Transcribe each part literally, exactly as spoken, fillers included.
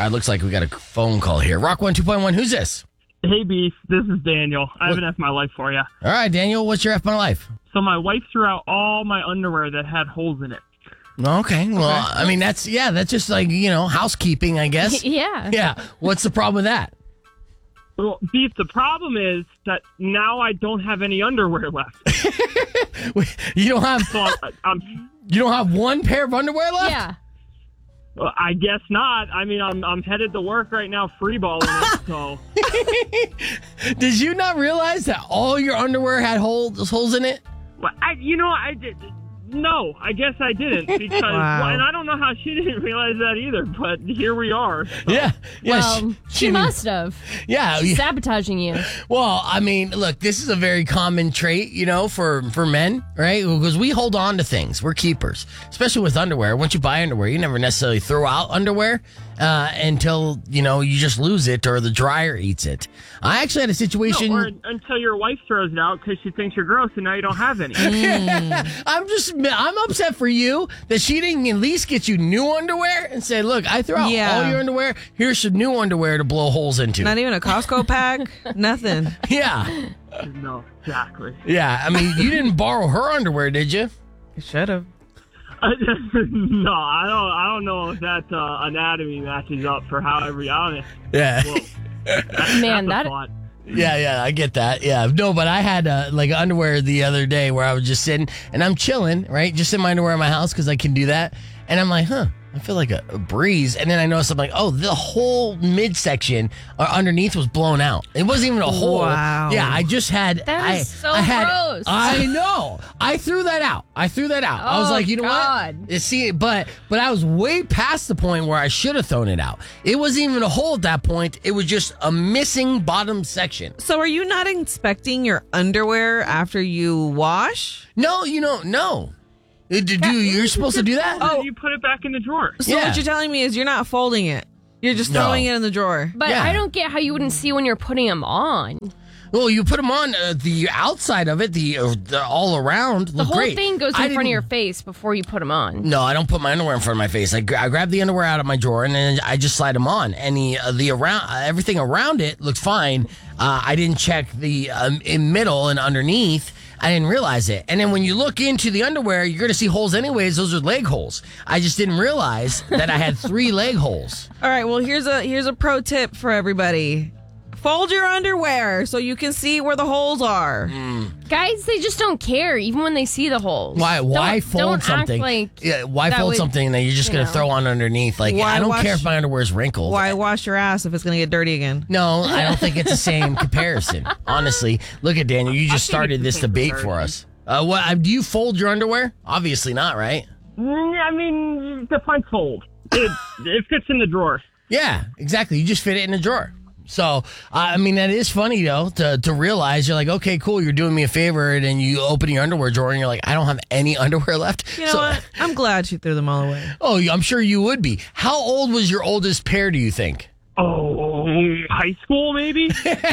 right, looks like we got a phone call here. Rock one, two point one. Who's this? Hey, Beef. This is Daniel. I have an F my life for you. All right, Daniel. What's your F my life? So my wife threw out all my underwear that had holes in it. Okay. Well, okay. I mean, that's, yeah, that's just like, you know, housekeeping, I guess. Yeah. Yeah. What's the problem with that? Well, Beef, the problem is that now I don't have any underwear left. You don't have, so I'm, I'm, you don't have one pair of underwear left? Yeah. Well, I guess not. I mean, I'm I'm headed to work right now, freeballing it. So, did you not realize that all your underwear had holes holes in it? Well, I, you know, I did. No, I guess I didn't because, Wow. well, and I don't know how she didn't realize that either. But here we are. So. Yeah, yeah. Well, she, she must have. Yeah, She's yeah. sabotaging you. Well, I mean, look, this is a very common trait, you know, for, for men, right? Because we hold on to things. We're keepers, especially with underwear. Once you buy underwear, you never necessarily throw out underwear uh, until, you know, you just lose it or the dryer eats it. I actually had a situation. No, or until your wife throws it out because she thinks you're gross and now you don't have any. I'm just, I'm upset for you that she didn't at least get you new underwear and say, look, I threw out Yeah. all your underwear. Here's some new underwear to blow holes into. Not even a Costco pack? Nothing. Yeah. No, exactly. Yeah. I mean, you didn't borrow her underwear, did you? You should have. no, I don't. I don't know if that uh, anatomy matches up for however. I don't. Yeah. Well, that's, Man, that's that- a thought. Yeah, yeah, I get that. Yeah, no, but I had uh, like underwear the other day where I was just sitting and I'm chilling, right? Just in my underwear in my house because I can do that. And I'm like, huh, I feel like a, a breeze. And then I noticed I'm like, oh, the whole midsection or underneath was blown out. It wasn't even a hole. Wow. Yeah, I just had. That I, is so I had, gross. I know. I threw that out. I threw that out. I was Oh, like, you know God. what? See, but but I was way past the point where I should have thrown it out. It wasn't even a hole at that point. It was just a missing bottom section. So are you not inspecting your underwear after you wash? No, you know, no. Uh, do, do you're supposed to do that? Oh, you put it back in the drawer. So Yeah. what you're telling me is you're not folding it. You're just No. throwing it in the drawer. But Yeah. I don't get how you wouldn't see when you're putting them on. Well, you put them on uh, the outside of it, the, uh, the all around. The whole thing goes in I front of didn't- your face before you put them on. No, I don't put my underwear in front of my face. I, gra- I grab the underwear out of my drawer and then I just slide them on. And the uh, the around uh, everything around it looked fine. Uh, I didn't check the um, in middle and underneath. I didn't realize it. And then when you look into the underwear, you're going to see holes anyways. Those are leg holes. I just didn't realize that I had three leg holes. All right, well here's a here's a pro tip for everybody. Fold your underwear so you can see where the holes are. Guys, they just don't care, even when they see the holes. Why? Why Don't- fold don't act something? like yeah, why that fold would- something that you're just you going to know. throw on underneath? Like, Why I don't wash- care if my underwear is wrinkled. Why wash your ass if it's going to get dirty again? No, I don't think it's the same comparison. Honestly, look at Daniel. You just I think started it's the this same debate for comparison. us. Uh, what? uh, Do you fold your underwear? Obviously not, right? Mm, I mean, the front fold. It, it fits in the drawer. Yeah, exactly. You just fit it in a drawer. So, uh, I mean, that is funny, though, to, to realize you're like, okay, cool, you're doing me a favor, and then you open your underwear drawer and you're like, I don't have any underwear left. You know So- what? I'm glad she threw them all away. Oh, I'm sure you would be. How old was your oldest pair, do you think? Oh, high school maybe?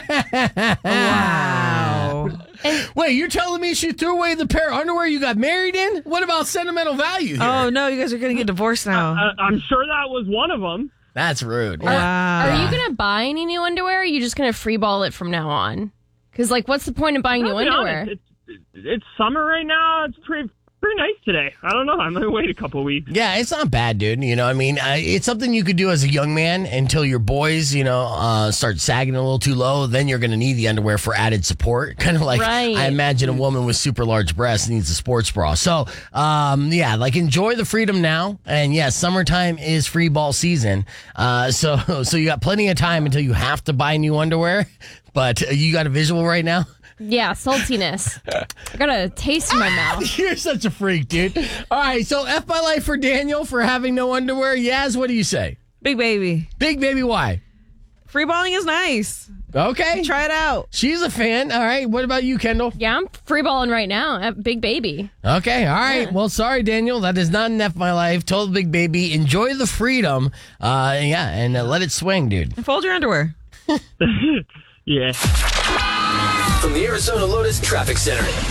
Wow. Wait, you're telling me she threw away the pair of underwear you got married in? What about sentimental value here? Oh no, you guys are going to get divorced now. uh, I'm sure that was one of them. That's rude. wow. Are you going to buy any new underwear, or are you just going to freeball it from now on? Because, like, what's the point of buying new I'll be underwear? honest, it's, it's summer right now. It's pretty pretty nice today. I don't know. I'm going to wait a couple weeks. Yeah, it's not bad, dude. You know, I mean, uh, it's something you could do as a young man until your boys, you know, uh, start sagging a little too low. Then you're going to need the underwear for added support. Kind of like Right. I imagine a woman with super large breasts needs a sports bra. So, um, yeah, like enjoy the freedom now. And yeah, summertime is free ball season. Uh, so, so you got plenty of time until you have to buy new underwear. But uh, you got a visual right now? Yeah, saltiness. I got a taste in my mouth. You're such a freak, dude. All right, so F my life for Daniel for having no underwear. Yaz, what do you say? Big baby. Big baby, why? Free balling is nice. Okay. Try it out. She's a fan. All right. What about you, Kendall? Yeah, I'm freeballing right now at Big Baby. Okay. All right. Well, sorry, Daniel. That is not an F my life. Total Big Baby. Enjoy the freedom. Uh, yeah, and uh, let it swing, dude. And fold your underwear. Yeah. From the Arizona Lotus Traffic Center.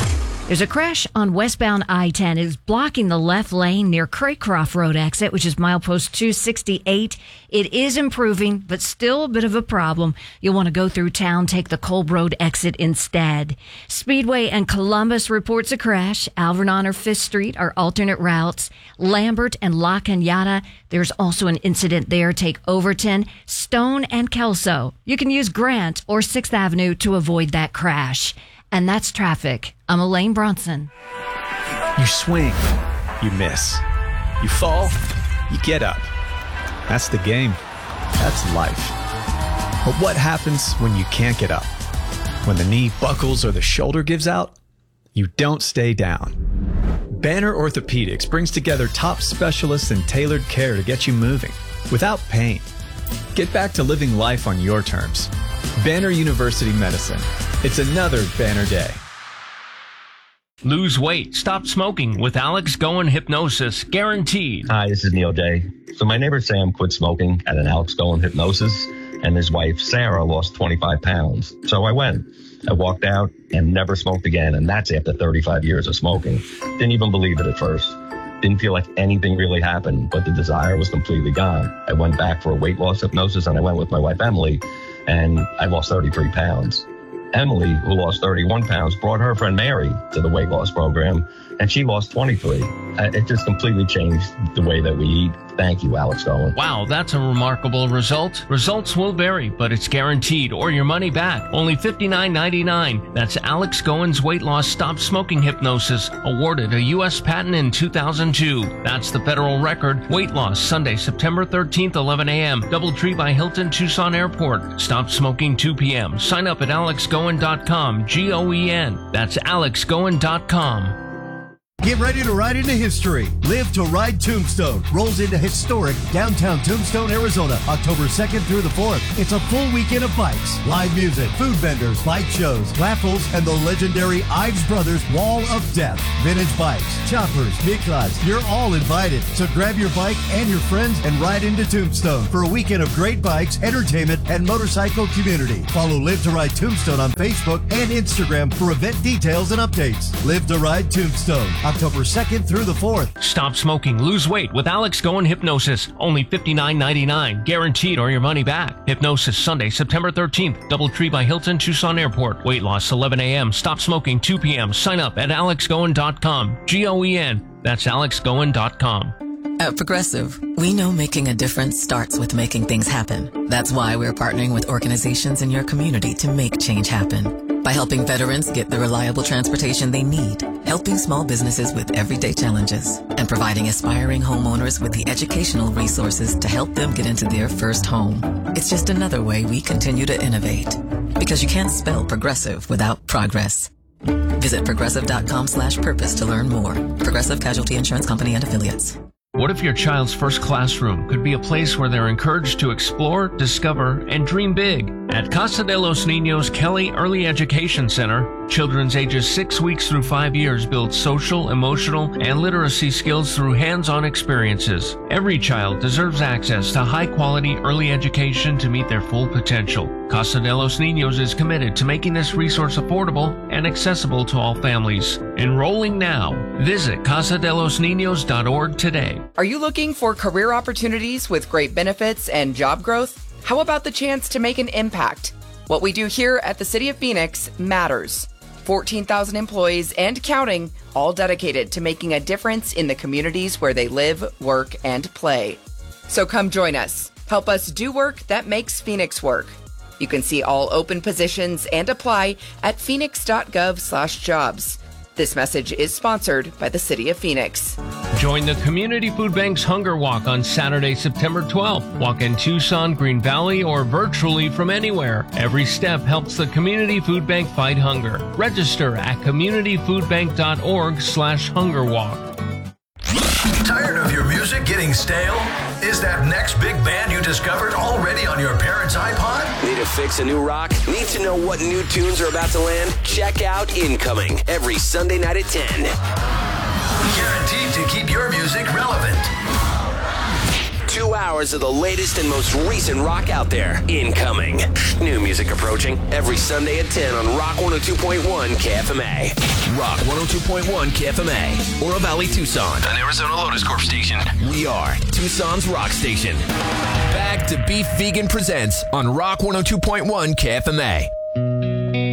There's a crash on westbound I ten. It is blocking the left lane near Craycroft Road exit, which is milepost two sixty-eight. It is improving, but still a bit of a problem. You'll want to go through town, take the Kolb Road exit instead. Speedway and Columbus reports a crash. Alvernon or Fifth Street are alternate routes. Lambert and La Cañada, there's also an incident there. Take Overton, Stone, and Kelso. You can use Grant or sixth Avenue to avoid that crash. And that's traffic. I'm Elaine Bronson. You swing, you miss. You fall, you get up. That's the game. That's life. But what happens when you can't get up? When the knee buckles or the shoulder gives out? You don't stay down. Banner Orthopedics brings together top specialists in tailored care to get you moving without pain. Get back to living life on your terms. Banner University Medicine. It's another Banner Day. Lose weight, stop smoking with Alex Goen Hypnosis, guaranteed. Hi, this is Neil Day. So my neighbor Sam quit smoking at an Alex Goen Hypnosis, and his wife Sarah lost twenty-five pounds. So I went. I walked out and never smoked again, and that's after thirty-five years of smoking. Didn't even believe it at first. Didn't feel like anything really happened, but the desire was completely gone. I went back for a weight loss hypnosis, and I went with my wife Emily, and I lost thirty-three pounds. Emily, who lost thirty-one pounds, brought her friend Mary to the weight loss program, and she lost twenty-three. It just completely changed the way that we eat. Thank you, Alex Goen. Wow, that's a remarkable result. Results will vary, but it's guaranteed or your money back. Only fifty-nine ninety-nine. That's Alex Goen's Weight Loss Stop Smoking Hypnosis, awarded a U S patent in two thousand two. That's the federal record. Weight Loss, Sunday, September thirteenth, eleven a.m. Doubletree by Hilton, Tucson Airport. Stop smoking two p.m. Sign up at alex goen dot com, G O E N. That's alex goen dot com. Get ready to ride into history. Live to Ride Tombstone rolls into historic downtown Tombstone, Arizona, October second through the fourth. It's a full weekend of bikes, live music, food vendors, bike shows, raffles, and the legendary Ives Brothers Wall of Death. Vintage bikes, choppers, Miklas, you're all invited. So grab your bike and your friends and ride into Tombstone for a weekend of great bikes, entertainment, and motorcycle community. Follow Live to Ride Tombstone on Facebook and Instagram for event details and updates. Live to Ride Tombstone, October second through the fourth. Stop smoking, lose weight with Alex Goen Hypnosis. Only fifty-nine ninety-nine. Guaranteed or your money back. Hypnosis Sunday, September thirteenth. Doubletree by Hilton, Tucson Airport. Weight loss eleven a.m. Stop smoking two p.m. Sign up at alex goen dot com. G O E N. That's alex goen dot com. At Progressive, we know making a difference starts with making things happen. That's why we're partnering with organizations in your community to make change happen. By helping veterans get the reliable transportation they need, helping small businesses with everyday challenges, and providing aspiring homeowners with the educational resources to help them get into their first home. It's just another way we continue to innovate. Because you can't spell progressive without progress. Visit progressive.com slash purpose to learn more. Progressive Casualty Insurance Company and Affiliates. What if your child's first classroom could be a place where they're encouraged to explore, discover, and dream big? At Casa de los Niños Kelly Early Education Center, children's ages six weeks through five years build social, emotional, and literacy skills through hands-on experiences. Every child deserves access to high-quality early education to meet their full potential. Casa de los Niños is committed to making this resource affordable and accessible to all families. Enrolling now. Visit casa de los niños dot org today. Are you looking for career opportunities with great benefits and job growth? How about the chance to make an impact? What we do here at the City of Phoenix matters. fourteen thousand employees and counting, all dedicated to making a difference in the communities where they live, work, and play. So come join us. Help us do work that makes Phoenix work. You can see all open positions and apply at phoenix.gov slash jobs. This message is sponsored by the City of Phoenix. Join the Community Food Bank's Hunger Walk on Saturday, September twelfth. Walk in Tucson, Green Valley, or virtually from anywhere. Every step helps the Community Food Bank fight hunger. Register at communityfoodbank.org slash hunger walk. Tired of your music getting stale? Is that next big band you discovered already on your parents' iPod? Need to fix a new rock? Need to know what new tunes are about to land? Check out Incoming every Sunday night at ten. Guaranteed to keep your music relevant. Two hours of the latest and most recent rock out there. Incoming. New music approaching every Sunday at ten on Rock one oh two point one K F M A. Rock one oh two point one K F M A. Oro Valley, Tucson. An Arizona Lotus Corp station. We are Tucson's rock station. Back to Beef Vegan Presents on Rock one oh two point one K F M A.